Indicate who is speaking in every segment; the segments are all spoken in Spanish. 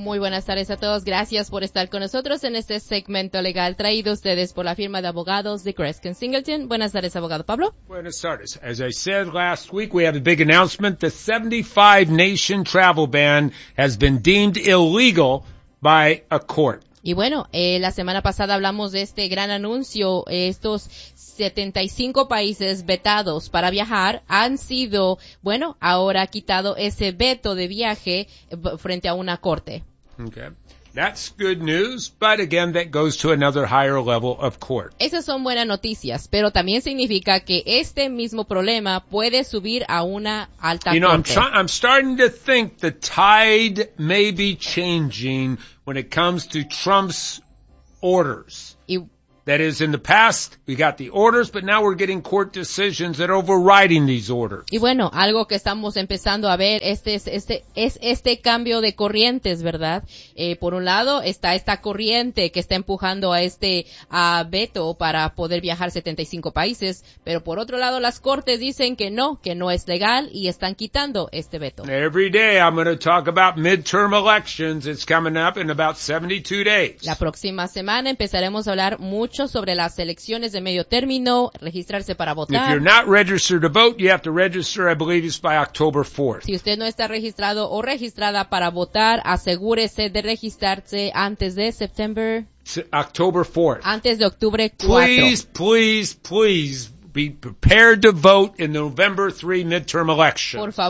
Speaker 1: Muy buenas tardes a todos. Gracias por estar con nosotros en este segmento legal traído a ustedes por la firma de abogados de Kreskin Singleton. Buenas tardes, abogado Pablo.
Speaker 2: Buenas tardes. As I said last week, we have a big announcement. The 75-nation travel ban has been deemed illegal by a court.
Speaker 1: Y bueno, la semana pasada hablamos de este gran anuncio. Estos 75 países vetados para viajar han sido, bueno, ahora quitado ese veto de viaje frente a una corte.
Speaker 2: Okay. That's good news, but again, that goes to another higher level of court.
Speaker 1: Esas son buenas noticias, pero también significa que este mismo problema puede subir a una alta corte.
Speaker 2: I'm starting to think the tide may be changing when it comes to Trump's orders. That is, in the past, we got the orders, but now we're getting court decisions that are overriding these orders.
Speaker 1: Y bueno, algo que estamos empezando a ver, es este cambio de corrientes, ¿verdad? Por un lado, está esta corriente que está empujando a este veto para poder viajar 75 países, pero por otro lado, las cortes dicen que no es legal y están quitando este veto.
Speaker 2: Every day I'm going to talk about midterm elections. It's coming up in about 72 days.
Speaker 1: La próxima semana empezaremos a hablar mucho sobre las elecciones de medio término, registrarse para votar.
Speaker 2: If you're not registered to vote, you have to register, I believe it's by October 4th.
Speaker 1: Si usted no está registrado o registrada para votar, asegúrese de registrarse antes de
Speaker 2: October 4th.
Speaker 1: Antes de octubre 4.
Speaker 2: Please be prepared to vote in the November 3 midterm election.
Speaker 1: Por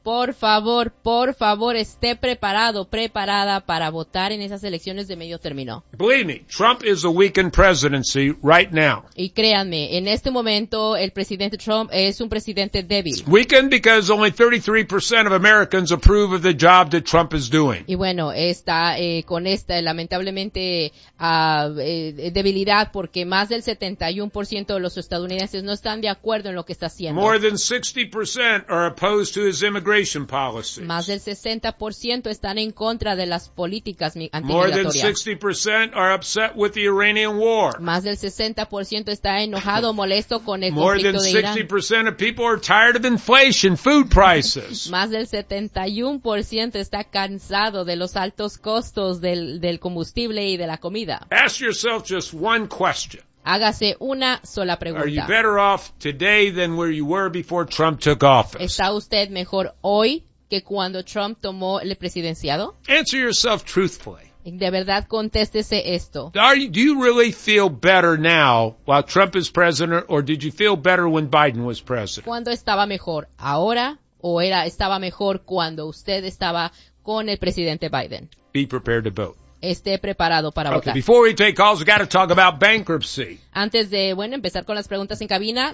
Speaker 1: favor, esté preparada para votar en esas elecciones de medio término.
Speaker 2: Believe me, Trump is a weakened presidency right now.
Speaker 1: Y créanme, en este momento el presidente Trump es un presidente débil.
Speaker 2: Weakened because only 33% of Americans approve of the job that Trump is doing.
Speaker 1: Y bueno, está con esta lamentablemente debilidad porque más del 71% de los estadounidenses no están de acuerdo en lo que está haciendo.
Speaker 2: More than 60% are opposed to his immigration policies.
Speaker 1: Más del 60% están en contra de las políticas antimigratorias.
Speaker 2: More than 60% are upset with the Iranian war.
Speaker 1: Más del 60% está enojado o molesto con el conflicto de Irán.
Speaker 2: More than 60% of people are tired of inflation, food prices.
Speaker 1: Más del 71% está cansado de los altos costos del combustible y de la comida.
Speaker 2: Ask yourself just one question.
Speaker 1: Hágase una sola pregunta.
Speaker 2: Are you better off today than where you were before Trump took office?
Speaker 1: ¿Está usted mejor hoy que cuando Trump tomó el presidenciado?
Speaker 2: Answer yourself truthfully.
Speaker 1: De verdad, contéstese esto.
Speaker 2: Do you really feel better now while Trump is president, or did you feel better when Biden was president?
Speaker 1: ¿Cuándo estaba mejor? ¿Ahora? ¿O estaba mejor cuando usted estaba con el presidente Biden?
Speaker 2: Be prepared to vote.
Speaker 1: Esté preparado para votar.
Speaker 2: Before we take calls, we got to talk about bankruptcy.
Speaker 1: Antes de, empezar con las preguntas en cabina,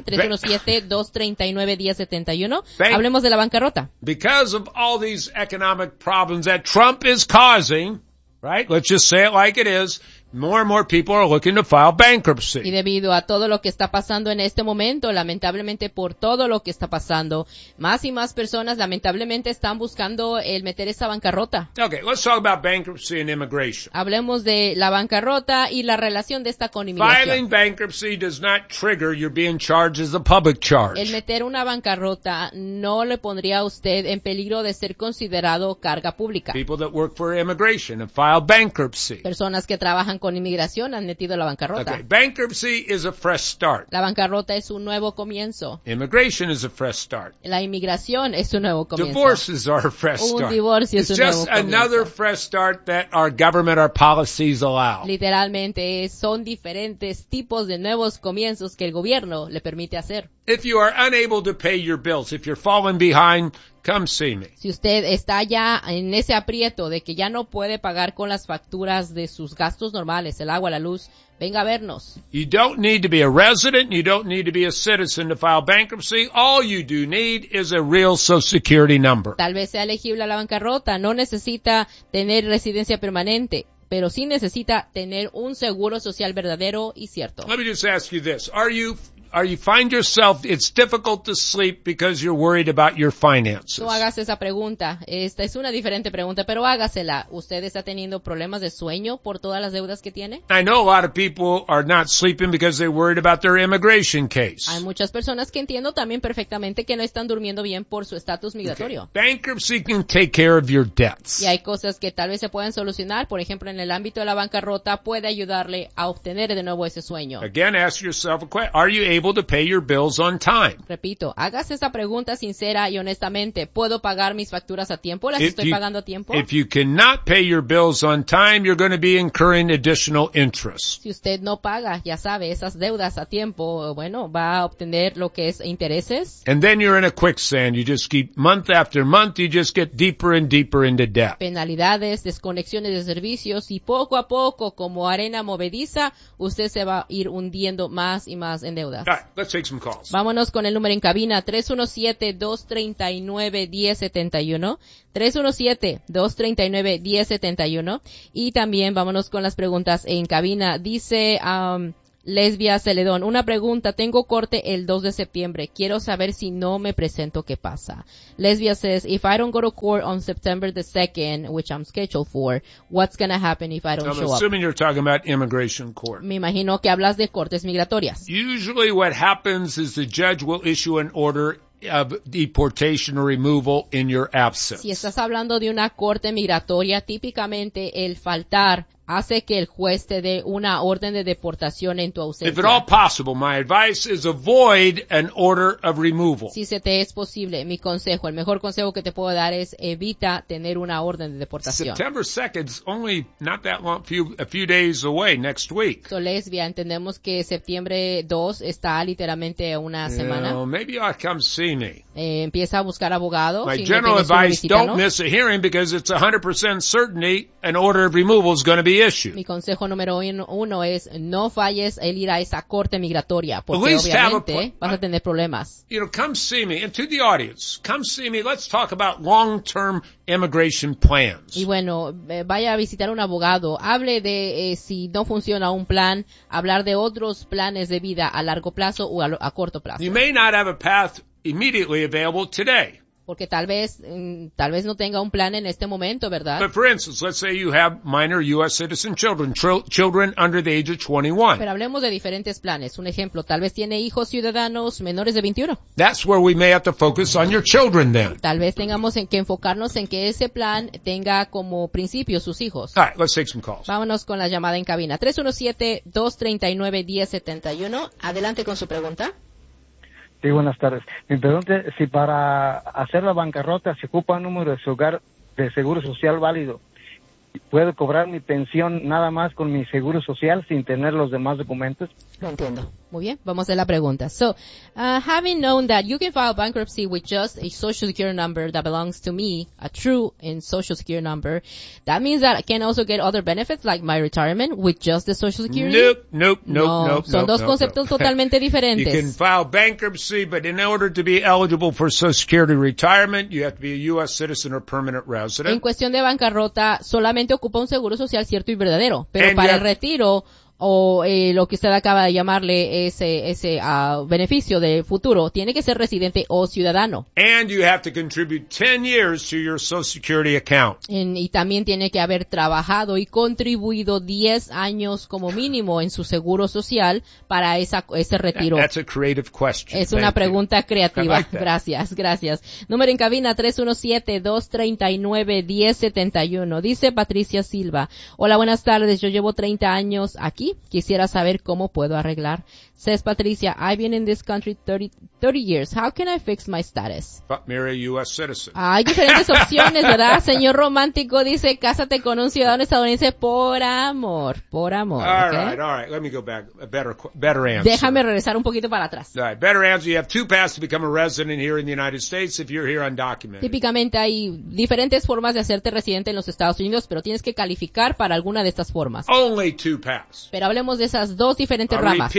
Speaker 1: 317-239-1071. Hablemos de la bancarrota.
Speaker 2: Because of all these economic problems that Trump is causing, right? Let's just say it like it is. More and more people are looking to file bankruptcy.
Speaker 1: Y debido a todo lo que está pasando en este momento, lamentablemente por todo lo que está pasando, más y más personas lamentablemente están buscando el meter esa bancarrota.
Speaker 2: Okay, let's talk about bankruptcy and immigration.
Speaker 1: Hablemos de la bancarrota y la relación de esta con inmigración.
Speaker 2: Filing bankruptcy does not trigger your being charged as a public charge.
Speaker 1: El meter una bancarrota no le pondría a usted en peligro de ser considerado carga pública.
Speaker 2: People that work for immigration have filed bankruptcy.
Speaker 1: Personas que trabajan con inmigración han metido la bancarrota.
Speaker 2: Okay, bankruptcy is a fresh start.
Speaker 1: La bancarrota es un nuevo comienzo.
Speaker 2: Immigration is a fresh start.
Speaker 1: La inmigración es un nuevo comienzo.
Speaker 2: Divorces are a fresh start.
Speaker 1: Un divorcio es un nuevo comienzo.
Speaker 2: It's just another fresh start that our government, our policies allow.
Speaker 1: Literalmente son diferentes tipos de nuevos comienzos que el gobierno le permite hacer.
Speaker 2: If you are unable to pay your bills, if you're falling behind, come see me.
Speaker 1: Si usted está ya en ese aprieto de que ya no puede pagar con las facturas de sus gastos normales, el agua, la luz, venga a vernos.
Speaker 2: You don't need to be a resident, you don't need to be a citizen to file bankruptcy. All you do need is a real Social Security number.
Speaker 1: Tal vez sea elegible a la bancarrota, no necesita tener residencia permanente, pero sí necesita tener un seguro social verdadero y cierto.
Speaker 2: Let me just ask you this. Are you you find yourself, it's difficult to sleep because you're worried about your finances.
Speaker 1: Tú hagas esa pregunta. Esta es una diferente pregunta, pero hágasela. ¿Usted está teniendo problemas de sueño por todas las deudas que tiene?
Speaker 2: I know a lot of people are not sleeping because they're worried about their immigration case.
Speaker 1: Hay muchas personas que entiendo también perfectamente que no están durmiendo bien por su estatus migratorio.
Speaker 2: Okay. Bankruptcy can take care of your debts.
Speaker 1: Y hay cosas que tal vez se pueden solucionar. Por ejemplo, en el ámbito de la bancarrota puede ayudarle a obtener de nuevo ese sueño.
Speaker 2: Again, ask yourself a question. Are you able to pay your bills on time?
Speaker 1: Repito, hagas esa pregunta sincera y honestamente. ¿Puedo pagar mis facturas a tiempo? ¿Las estoy pagando a tiempo?
Speaker 2: If you cannot pay your bills on time, you're going to be incurring additional interest.
Speaker 1: Si usted no paga, ya sabe, esas deudas a tiempo, bueno, va a obtener lo que es intereses.
Speaker 2: And then you're in a quicksand. You just keep month after month, you just get deeper and deeper into debt.
Speaker 1: Penalidades, desconexiones de servicios y poco a poco, como arena movediza, usted se va a ir hundiendo más y más en deudas.
Speaker 2: All right, let's take some calls.
Speaker 1: Vámonos con el número en cabina, 317-239-1071, 317-239-1071, y también vámonos con las preguntas en cabina. Dice, Lesbia Celedón, una pregunta, tengo corte el 2 de septiembre, quiero saber si no me presento, ¿qué pasa? Lesbia says, if I don't go to court on September the 2nd, which I'm scheduled for, what's going to happen if I don't show up?
Speaker 2: I'm assuming you're talking about immigration court.
Speaker 1: Me imagino que hablas de cortes migratorias.
Speaker 2: Usually what happens is the judge will issue an order of deportation or removal in your absence.
Speaker 1: Si estás hablando de una corte migratoria, típicamente el faltar hace que el juez te dé una orden de deportación en tu ausencia.
Speaker 2: If at all possible, my advice is avoid an order of removal.
Speaker 1: Si se te es posible, mi consejo, el mejor consejo que te puedo dar es evita tener una orden de deportación.
Speaker 2: September 2nd is only not that long, a few days away next week.
Speaker 1: So, Lesbia, entendemos que septiembre 2 está literalmente una semana.
Speaker 2: Maybe you ought to come see me.
Speaker 1: Empieza a buscar abogado.
Speaker 2: My general advice, don't miss a hearing because it's 100% certainty an order of removal is going to be issued.
Speaker 1: Mi consejo número uno es no falles el ir a esa corte migratoria porque obviamente vas a tener problemas.
Speaker 2: You know, come see me. And to the audience, come see me. Let's talk about long-term immigration plans.
Speaker 1: Y bueno, vaya a visitar un abogado. Hable de si no funciona un plan, hablar de otros planes de vida a largo plazo o a corto plazo.
Speaker 2: You may not have a path immediately available today.
Speaker 1: Porque tal vez no tenga un plan en este momento, ¿verdad?
Speaker 2: But for instance, let's say you have minor U.S. citizen children under the age of 21.
Speaker 1: Pero hablemos de diferentes planes. Un ejemplo, tal vez tiene hijos ciudadanos menores de 21.
Speaker 2: That's where we may have to focus on your children then.
Speaker 1: Tal vez tengamos que enfocarnos en que ese plan tenga como principio sus hijos.
Speaker 2: All right, let's take some calls.
Speaker 1: Vámonos con la llamada en cabina. 317-239-1071. Adelante con su pregunta.
Speaker 3: Sí, buenas tardes. Mi pregunta es si para hacer la bancarrota se ocupa un número de su hogar de seguro social válido. ¿Puedo cobrar mi pensión nada más con mi seguro social sin tener los demás documentos?
Speaker 1: Lo entiendo. Muy bien, vamos a hacer la pregunta. So, having known that you can file bankruptcy with just a social security number that belongs to me, a true and social security number, that means that I can also get other benefits like my retirement with just the social security?
Speaker 2: Nope.
Speaker 1: Son dos conceptos totalmente diferentes.
Speaker 2: You can file bankruptcy, but in order to be eligible for social security retirement, you have to be a U.S. citizen or permanent resident.
Speaker 1: En cuestión de bancarrota, solamente ocupa un seguro social cierto y verdadero, pero para el retiro o lo que usted acaba de llamarle ese beneficio de futuro, tiene que ser residente o ciudadano.
Speaker 2: And you have to contribute 10 years to your Social Security account.
Speaker 1: Y también tiene que haber trabajado y contribuido 10 años como mínimo en su seguro social para ese retiro.
Speaker 2: That's a creative question.
Speaker 1: Es una pregunta creativa.
Speaker 2: Like
Speaker 1: Gracias. Número en cabina 317-239-1071. Dice Patricia Silva. Hola, buenas tardes. Yo llevo 30 años aquí. Quisiera saber cómo puedo arreglar. Says Patricia, I've been in this country 30 years. How can I fix my status?
Speaker 2: But marry a U.S. citizen.
Speaker 1: Hay diferentes opciones, ¿verdad? Señor romántico dice, cásate con un ciudadano estadounidense por amor.
Speaker 2: All right. Let me go back. A better answer.
Speaker 1: Déjame regresar un poquito para atrás.
Speaker 2: All right. Better answer. You have two paths to become a resident here in the United States if you're here undocumented.
Speaker 1: Típicamente hay diferentes formas de hacerte residente en los Estados Unidos, pero tienes que calificar para alguna de estas formas.
Speaker 2: Only two paths.
Speaker 1: Pero hablemos de esas dos diferentes ramas.
Speaker 2: Repeat.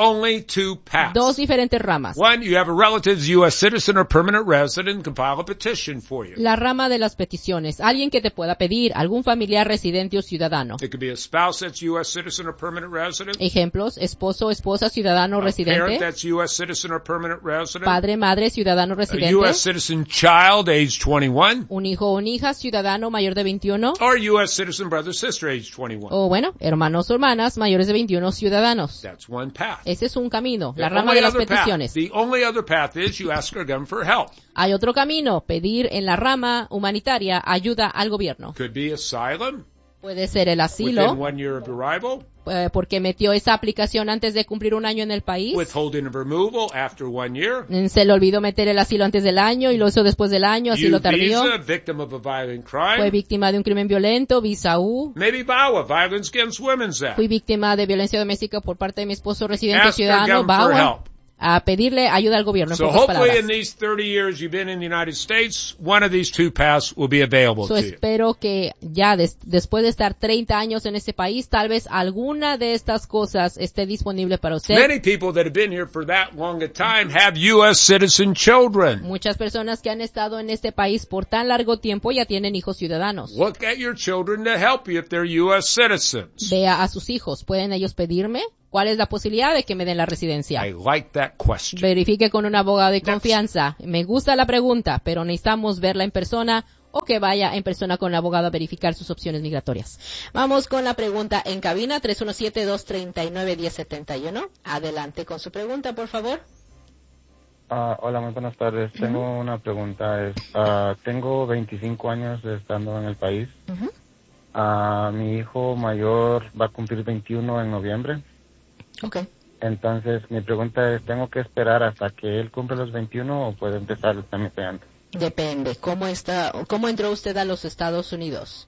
Speaker 2: only two paths.
Speaker 1: Dos diferentes ramas.
Speaker 2: One, you have a relative's U.S. citizen or permanent resident can file a petition for you.
Speaker 1: La rama de las peticiones. Alguien que te pueda pedir, algún familiar residente o ciudadano.
Speaker 2: It could be a spouse that's U.S. citizen or permanent resident.
Speaker 1: Ejemplos, esposo, esposa, ciudadano o residente.
Speaker 2: Parent that's U.S. citizen or permanent resident.
Speaker 1: Padre, madre, ciudadano residente.
Speaker 2: A U.S. citizen child, age 21.
Speaker 1: Un hijo o una hija, ciudadano mayor de 21.
Speaker 2: Or U.S. citizen brother, sister, age 21.
Speaker 1: O bueno, hermanos o hermanas mayores de 21 ciudadanos.
Speaker 2: That's one path.
Speaker 1: Ese es un camino, la rama de las peticiones.
Speaker 2: The only other path is you ask our government for help.
Speaker 1: Hay otro camino, pedir en la rama humanitaria ayuda al gobierno.
Speaker 2: Could be asylum.
Speaker 1: Puede ser el asilo.
Speaker 2: Within 1 year of arrival.
Speaker 1: Porque metió esa aplicación antes de cumplir un año en el país.
Speaker 2: Withholding of removal after 1 year.
Speaker 1: Se le olvidó meter el asilo antes del año y lo hizo después del año, asilo tardío.
Speaker 2: Visa, victim of a violent crime.
Speaker 1: Fue víctima de un crimen violento, visa U.
Speaker 2: Maybe VAWA, Violence Against Women's Act.
Speaker 1: Fui víctima de violencia doméstica por parte de mi esposo residente ciudadano, VAWA. A pedirle ayuda al gobierno, en pocas palabras.
Speaker 2: So hopefully in these 30 years you've been in the United States, one of these two paths will be available to you.
Speaker 1: Espero que ya después de estar 30 años en este país, tal vez alguna de estas cosas esté disponible para usted.
Speaker 2: Many people that have been here for that long a time have U.S. citizen children.
Speaker 1: Muchas personas que han estado en este país por tan largo tiempo ya tienen hijos ciudadanos.
Speaker 2: Look at your children to help you if they're U.S. citizens.
Speaker 1: Vea a sus hijos. ¿Pueden ellos pedirme? ¿Cuál es la posibilidad de que me den la residencia?
Speaker 2: I like that question.
Speaker 1: Verifique con un abogado de confianza. Me gusta la pregunta, pero necesitamos verla en persona o que vaya en persona con el abogado a verificar sus opciones migratorias. Vamos con la pregunta en cabina, 317-239-1071. Adelante con su pregunta, por favor.
Speaker 3: Hola, muy buenas tardes. Tengo una pregunta. Tengo 25 años de estando en el país. Mi hijo mayor va a cumplir 21 en noviembre.
Speaker 1: Okay.
Speaker 3: Entonces, mi pregunta es, ¿tengo que esperar hasta que él cumpla los 21 o puede empezar el trámite antes?
Speaker 1: Depende. ¿Cómo entró usted a los Estados Unidos?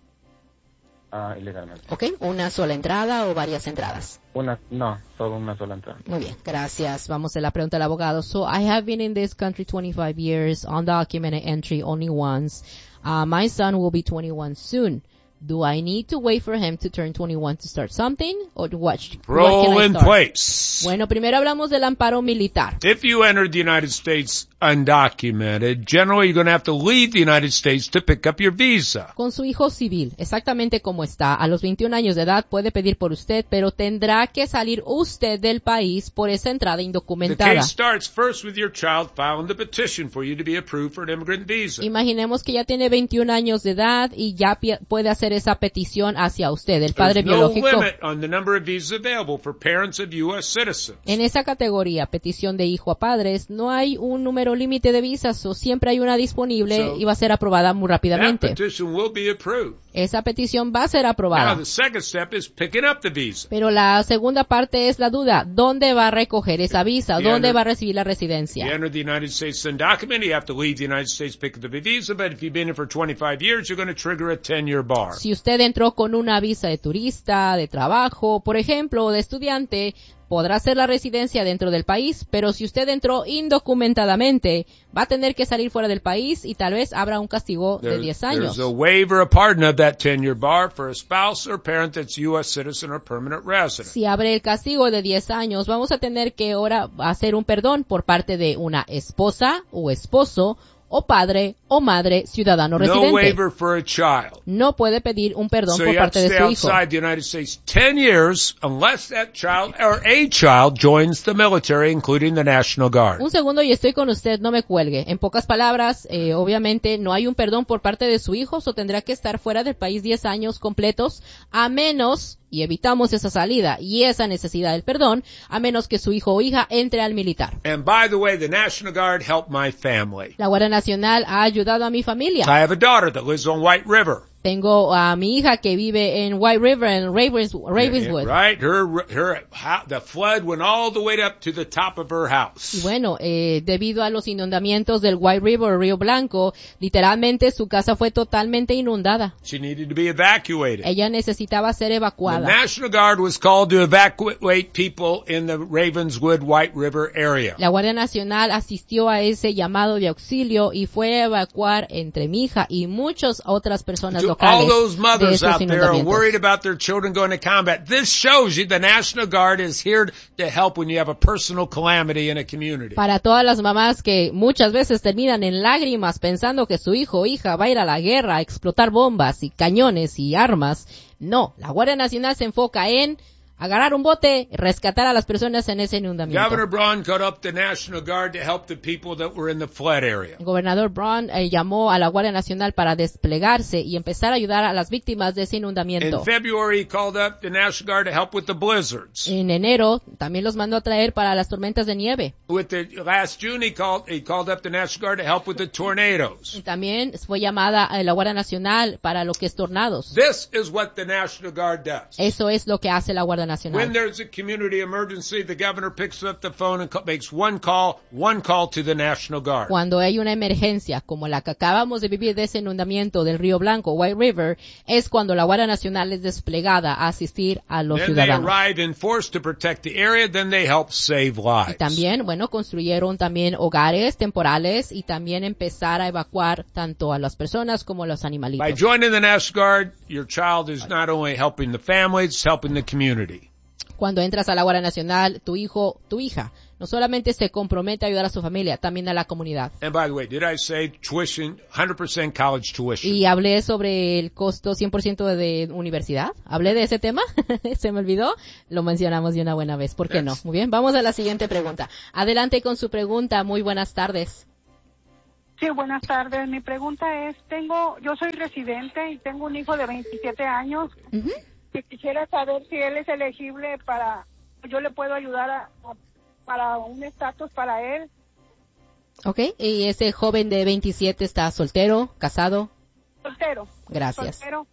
Speaker 3: Ilegalmente.
Speaker 1: Okay. ¿Una sola entrada o varias entradas?
Speaker 3: No, solo una sola entrada.
Speaker 1: Muy bien, gracias. Vamos a la pregunta del abogado. So, I have been in this country 25 years, undocumented entry only once. My son will be 21 soon. Do I need to wait for him to turn 21 to start something? Or what can I start?
Speaker 2: Place.
Speaker 1: Bueno, primero hablamos del amparo militar.
Speaker 2: If you entered the United States undocumented, generally you're going to have to leave the United States to pick up your visa.
Speaker 1: Con su hijo civil, exactamente como está. A los 21 años de edad puede pedir por usted, pero tendrá que salir usted del país por esa entrada indocumentada.
Speaker 2: The case starts first with your child filing the petition for you to be approved for an immigrant visa.
Speaker 1: Imaginemos que ya tiene 21 años de edad y ya puede hacer esa petición hacia usted, el padre biológico.
Speaker 2: No limit on the number of visas available for parents of U.S. citizens.
Speaker 1: En esa categoría, petición de hijo a padres, no hay un número límite de visas, o siempre hay una disponible y va a ser aprobada muy rápidamente.
Speaker 2: That petition will be approved.
Speaker 1: Esa petición va a ser aprobada.
Speaker 2: Now, the second step is picking up the visa.
Speaker 1: Pero la segunda parte es la duda. ¿Dónde va a recoger esa visa? ¿Dónde va a recibir la residencia?
Speaker 2: You enter the United States undocumented, you have to leave the United States, pick up the visa, but if you've been here for 25 years, you're going to trigger a 10-year bar.
Speaker 1: Si usted entró con una visa de turista, de trabajo, por ejemplo, o de estudiante, podrá hacer la residencia dentro del país, pero si usted entró indocumentadamente, va a tener que salir fuera del país y tal vez habrá un castigo de 10 años.
Speaker 2: There's a waiver, a pardon of that 10-year bar for a spouse or parent that's U.S. citizen or permanent resident.
Speaker 1: Si abre el castigo de 10 años, vamos a tener que ahora hacer un perdón por parte de una esposa o esposo o padre o madre ciudadano residente.
Speaker 2: No waiver for a child.
Speaker 1: No puede pedir un perdón por parte de su hijo.
Speaker 2: So you have to stay outside the United States 10 years unless that child or a child joins the military, including the National Guard.
Speaker 1: Un segundo y estoy con usted, no me cuelgue. En pocas palabras, obviamente no hay un perdón por parte de su hijo, o tendrá que estar fuera del país 10 años completos, a menos, y evitamos esa salida y esa necesidad del perdón, a menos que su hijo o hija entre al militar.
Speaker 2: And by the way, the National Guard helped my family.
Speaker 1: La Guardia Nacional ha ayudado a mi familia.
Speaker 2: I have a daughter that lives on White River.
Speaker 1: Tengo a mi hija que vive en White River, en Ravenswood.
Speaker 2: Right, the flood went all the way up to the top of her house.
Speaker 1: Y bueno, debido a los inundamientos del White River, Río Blanco, literalmente su casa fue totalmente inundada.
Speaker 2: She needed to be evacuated.
Speaker 1: Ella necesitaba ser evacuada.
Speaker 2: The National Guard was called to evacuate people in the Ravenswood White River area.
Speaker 1: La Guardia Nacional asistió a ese llamado de auxilio y fue a evacuar entre mi hija y muchas otras personas locales. locales
Speaker 2: all those
Speaker 1: de
Speaker 2: mothers
Speaker 1: estos
Speaker 2: out there are
Speaker 1: inundamientos.
Speaker 2: worried about their children going to combat. This shows you the National Guard is here to help when you have a personal calamity in a community.
Speaker 1: Para todas las mamás que muchas veces terminan en lágrimas pensando que su hijo o hija va a ir a la guerra a explotar bombas y cañones y armas. No, la Guardia Nacional se enfoca en agarrar un bote, rescatar a las personas en ese inundamiento.
Speaker 2: Governor Braun called up the National Guard to help the people that were in the flood area.
Speaker 1: El gobernador Braun llamó a la Guardia Nacional para desplegarse y empezar a ayudar a las víctimas de ese inundamiento.
Speaker 2: In February, he called up the National Guard to help with the blizzards.
Speaker 1: En enero también los mandó a traer para las tormentas de nieve.
Speaker 2: Last June, he called up the National Guard to help with the tornadoes.
Speaker 1: Y también fue llamada a la Guardia Nacional para lo que es tornados.
Speaker 2: This is what the National Guard does.
Speaker 1: Eso es lo que hace la Guardia Nacional.
Speaker 2: When there's a community emergency, the governor picks up the phone and makes one call to the National Guard.
Speaker 1: Cuando hay una emergencia como la que acabamos de vivir de ese inundamiento del Río Blanco, White River, es cuando la Guardia Nacional es desplegada a asistir a los ciudadanos.
Speaker 2: Then they arrive in force to protect the area, then they help save lives.
Speaker 1: Y también, construyeron también hogares temporales y también empezar a evacuar tanto a las personas como a los animalitos.
Speaker 2: By joining the National Guard, your child is not only helping the family, it's helping the community.
Speaker 1: Cuando entras a la Guardia Nacional, tu hijo, tu hija, no solamente se compromete a ayudar a su familia, también a la comunidad.
Speaker 2: And by the way, did I say tuition, 100% college tuition?
Speaker 1: Y hablé sobre el costo 100% de universidad. ¿Hablé de ese tema? ¿Se me olvidó? Lo mencionamos de una buena vez. ¿Por qué no? Muy bien, vamos a la siguiente pregunta. Adelante con su pregunta. Muy buenas tardes.
Speaker 4: Sí, buenas tardes. Mi pregunta es, yo soy residente y tengo un hijo de 27 años.
Speaker 1: Uh-huh.
Speaker 4: Que quisiera saber si él es elegible yo le puedo ayudar para un estatus para él.
Speaker 1: Okay, y ese joven de 27 está soltero, casado.
Speaker 4: Soltero.
Speaker 1: Gracias.
Speaker 4: Soltero.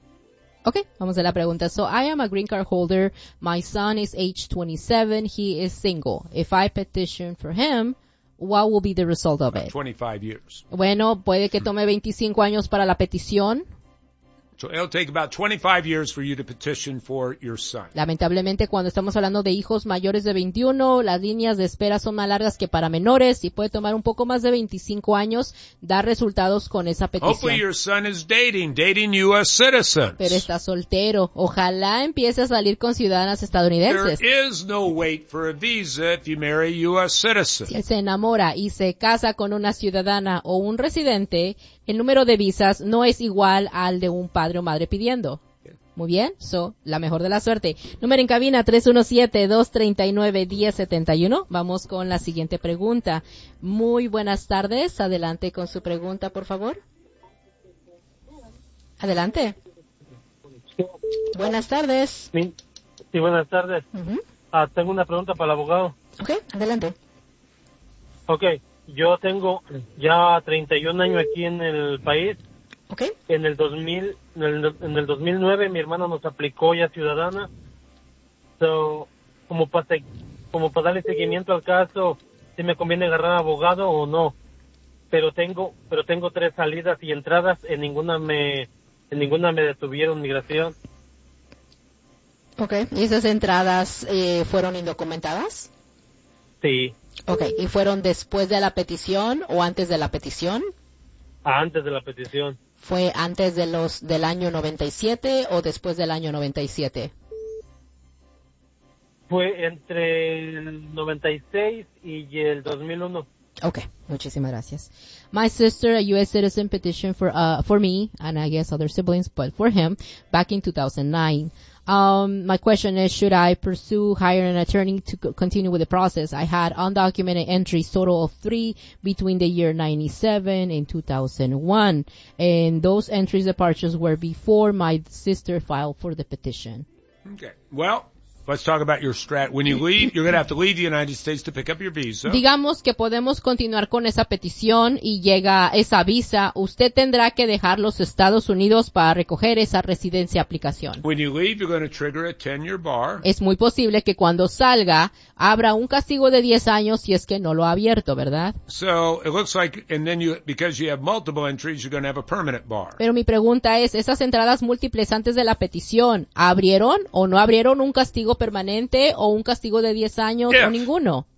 Speaker 1: Okay, vamos a la pregunta. So, I am a green card holder. My son is age 27. He is single. If I petition for him, what will be the result of it?
Speaker 2: 25 years.
Speaker 1: Bueno, puede que tome 25 años para la petición.
Speaker 2: So it'll take about 25 years for you to petition for your son.
Speaker 1: Lamentablemente, cuando estamos hablando de hijos mayores de 21, las líneas de espera son más largas que para menores y puede tomar un poco más de 25 años dar resultados con esa petición.
Speaker 2: Hopefully your son is dating U.S. citizens.
Speaker 1: Pero está soltero. Ojalá empiece a salir con ciudadanas estadounidenses.
Speaker 2: There is no wait for a visa if you marry a U.S. citizen.
Speaker 1: Si él se enamora y se casa con una ciudadana o un residente, el número de visas no es igual al de un padre o madre pidiendo. Muy bien, la mejor de la suerte. Número en cabina 317-239-1071. Vamos con la siguiente pregunta. Muy buenas tardes. Adelante con su pregunta, por favor. Adelante. Buenas tardes.
Speaker 5: Sí, buenas tardes.
Speaker 1: Uh-huh.
Speaker 5: Tengo una pregunta para el abogado.
Speaker 1: Ok, adelante.
Speaker 5: Ok, yo tengo ya 31 años aquí en el país.
Speaker 1: Okay.
Speaker 5: En el 2009 mi hermana nos aplicó ya ciudadana. Como para darle seguimiento al caso, si me conviene agarrar abogado o no. Pero tengo 3 salidas y entradas, en ninguna me detuvieron migración.
Speaker 1: Okay. ¿Y esas entradas fueron indocumentadas?
Speaker 5: Sí.
Speaker 1: Okay. ¿Y fueron después de la petición o antes de la petición?
Speaker 5: Antes de la petición.
Speaker 1: ¿Fue antes del año 97 o después del año 97?
Speaker 5: Fue entre el 96 y el 2001.
Speaker 1: Okay, muchísimas gracias. My sister, a U.S. citizen, petitioned for me, and I guess other siblings, but for him, back in 2009. My question is, should I pursue hiring an attorney to continue with the process? I had undocumented entries, total of 3 between the year 97 and 2001. And those entries departures were before my sister filed for the petition.
Speaker 2: Okay. Well, let's talk about your strat. When you leave, you're going to have to leave the United States to pick up your visa.
Speaker 1: Digamos que podemos continuar con esa petición y llega esa visa. Usted tendrá que dejar los Estados Unidos para recoger esa residencia aplicación.
Speaker 2: When you leave, you're going to trigger a 10-year bar.
Speaker 1: Es muy posible que cuando salga habrá un castigo de 10 años si es que no lo ha abierto, ¿verdad?
Speaker 2: So it looks like, and then because you have multiple entries, you're going to have a permanent bar.
Speaker 1: Pero mi pregunta es, esas entradas múltiples antes de la petición, ¿abrieron o no abrieron un castigo permanente o un castigo de 10 años o ninguno?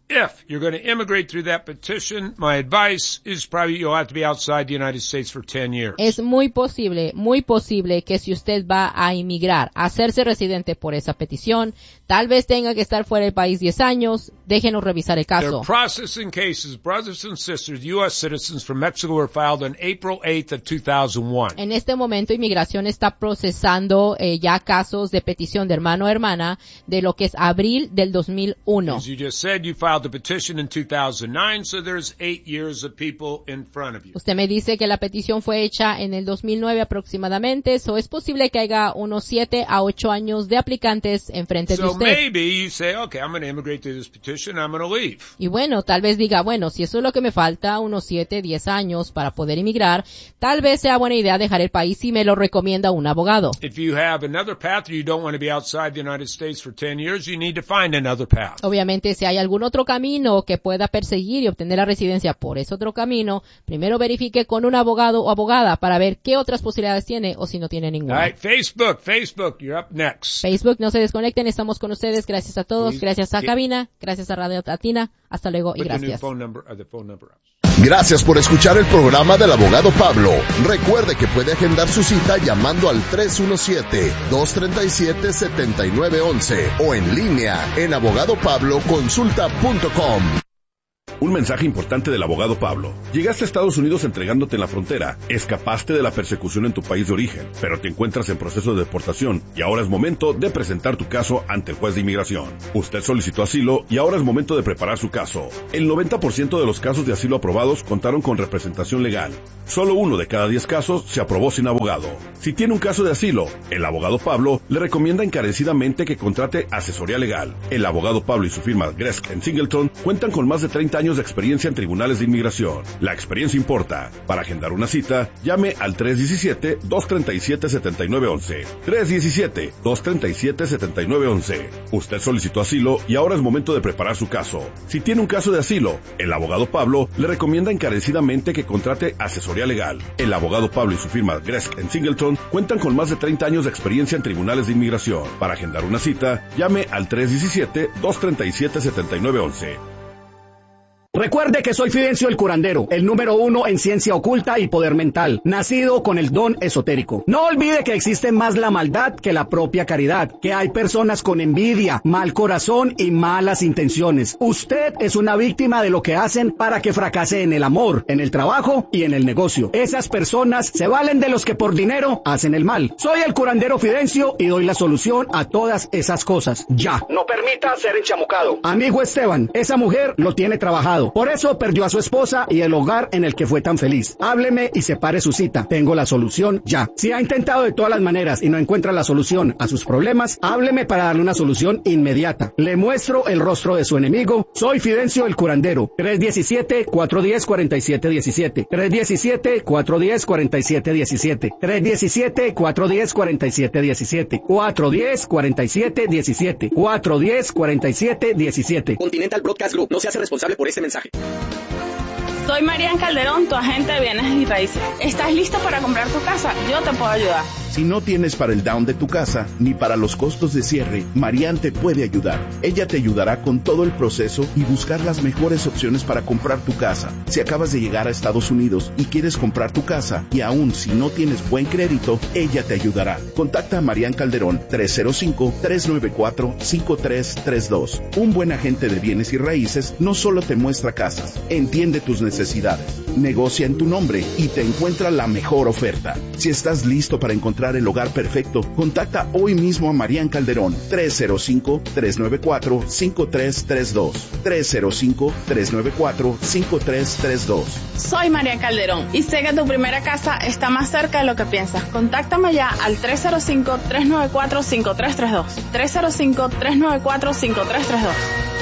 Speaker 2: if you're going to immigrate through that petition, my advice is probably you'll have to be outside the United States for 10 years.
Speaker 1: Es muy posible que si usted va a inmigrar, a hacerse residente por esa petición, tal vez tenga que estar fuera del país 10 años. Déjenos revisar el caso.
Speaker 2: They're processing cases, brothers and sisters, U.S. citizens from Mexico were filed on April 8th of 2001.
Speaker 1: En este momento, inmigración está procesando ya casos de petición de hermano o hermana de lo que es abril del 2001.
Speaker 2: As you just said, you filed the petition in 2009, so there's 8 years of people in front of you.
Speaker 1: Usted me dice que la petición fue hecha en el 2009 aproximadamente, so es posible que haya unos 7 a 8 años de aplicantes enfrente de usted.
Speaker 2: So maybe you say, okay, I'm going to immigrate through this petition, I'm going to leave.
Speaker 1: Y bueno, tal vez diga, bueno, si eso es lo que me falta, unos 7, 10 años para poder inmigrar, tal vez sea buena idea dejar el país si me lo recomienda un abogado.
Speaker 2: If you have another path or you don't want to be outside the United States for 10 years, you need to find another path.
Speaker 1: Obviamente, si hay algún otro camino que pueda perseguir y obtener la residencia por ese otro camino, primero verifique con un abogado o abogada para ver qué otras posibilidades tiene o si no tiene ninguna.
Speaker 2: All right, Facebook, you're up next.
Speaker 1: Facebook, no se desconecten, estamos con ustedes. Gracias a todos, gracias a Cabina, gracias a Radio Latina. Hasta luego y gracias.
Speaker 6: Gracias por escuchar el programa del abogado Pablo. Recuerde que puede agendar su cita llamando al 317-237-7911 o en línea en abogadopabloconsulta.com.
Speaker 7: Un mensaje importante del abogado Pablo. Llegaste a Estados Unidos entregándote en la frontera, escapaste de la persecución en tu país de origen, pero te encuentras en proceso de deportación y ahora es momento de presentar tu caso ante el juez de inmigración. Usted solicitó asilo y ahora es momento de preparar su caso. El 90% de los casos de asilo aprobados contaron con representación legal. Solo 1 de cada 10 casos se aprobó sin abogado. Si tiene un caso de asilo, el abogado Pablo le recomienda encarecidamente que contrate asesoría legal. El abogado Pablo y su firma Gresk & Singleton cuentan con más de 30 años de experiencia en tribunales de inmigración. La experiencia importa. Para agendar una cita, llame al 317-237-7911. 317-237-7911. Usted solicitó asilo y ahora es momento de preparar su caso. Si tiene un caso de asilo, el abogado Pablo le recomienda encarecidamente que contrate asesoría legal. El abogado Pablo y su firma Gresk & Singleton cuentan con más de 30 años de experiencia en tribunales de inmigración. Para agendar una cita, llame al 317-237-7911.
Speaker 8: Recuerde que soy Fidencio el curandero, el número 1 en ciencia oculta y poder mental, nacido con el don esotérico. No olvide que existe más la maldad que la propia caridad, que hay personas con envidia, mal corazón y malas intenciones. Usted es una víctima de lo que hacen para que fracase en el amor, en el trabajo y en el negocio. Esas personas se valen de los que por dinero hacen el mal. Soy el curandero Fidencio y doy la solución a todas esas cosas. Ya. No permita ser enchamucado. Amigo Esteban, esa mujer lo tiene trabajado. Por eso perdió a su esposa y el hogar en el que fue tan feliz. Hábleme y separe su cita. Tengo la solución ya. Si ha intentado de todas las maneras y no encuentra la solución a sus problemas, hábleme para darle una solución inmediata. Le muestro el rostro de su enemigo. Soy Fidencio el curandero. 317-410-4717. 317-410-4717. 317-410-4717. 410-4717. 410-4717.
Speaker 9: Continental Broadcast Group no se hace responsable por este mensaje.
Speaker 10: Soy Marian Calderón, tu agente de bienes y raíces. ¿Estás listo para comprar tu casa? Yo te puedo ayudar.
Speaker 11: Si no tienes para el down de tu casa, ni para los costos de cierre, Marian te puede ayudar. Ella te ayudará con todo el proceso y buscar las mejores opciones para comprar tu casa. Si acabas de llegar a Estados Unidos y quieres comprar tu casa, y aún si no tienes buen crédito, ella te ayudará. Contacta a Marian Calderón, 305-394-5332. Un buen agente de bienes y raíces no solo te muestra casas, entiende tus necesidades, negocia en tu nombre y te encuentra la mejor oferta. Si estás listo para encontrar el hogar perfecto, contacta hoy mismo a Marian Calderón, 305-394-5332. 305-394-5332.
Speaker 10: Soy Marian Calderón y sé que tu primera casa está más cerca de lo que piensas. Contáctame ya al 305-394-5332. 305-394-5332.